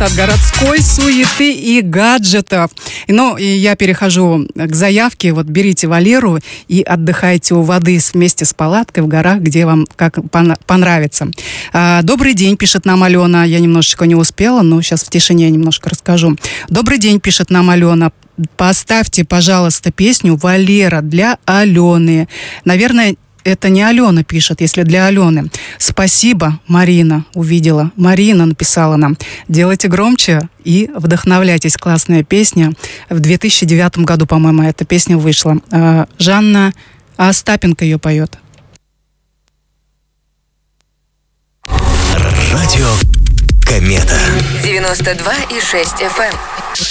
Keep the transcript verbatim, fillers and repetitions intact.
избавиться от городской суеты и гаджетов. Ну, и я перехожу к заявке. Вот берите Валеру и отдыхайте у воды вместе с палаткой в горах, где вам как понравится. А, добрый день, пишет нам Алена. Я немножечко не успела, но сейчас в тишине немножко расскажу. Добрый день, пишет нам Алена. Поставьте, пожалуйста, песню «Валера» для Алены. Наверное, это не Алена пишет, если для Алены. Спасибо, Марина увидела. Марина написала нам. Делайте громче и вдохновляйтесь. Классная песня. В две тысячи девятом году, по-моему, эта песня вышла. Жанна Остапенко ее поет. Радио Комета. девяносто два и шесть эф эм.